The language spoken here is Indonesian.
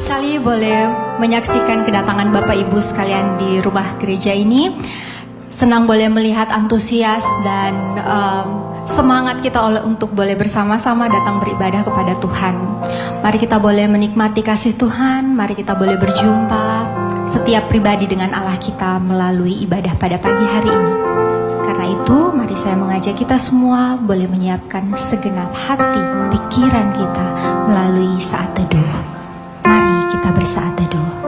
sekali boleh menyaksikan kedatangan Bapak Ibu sekalian di rumah gereja ini. Senang boleh melihat antusias dan semangat kita untuk boleh bersama-sama datang beribadah kepada Tuhan. Mari kita boleh menikmati kasih Tuhan, mari kita boleh berjumpa setiap pribadi dengan Allah kita melalui ibadah pada pagi hari ini. Karena itu, mari saya mengajak kita semua boleh menyiapkan segenap hati, pikiran kita melalui saat teduh. Mari kita bersaat teduh.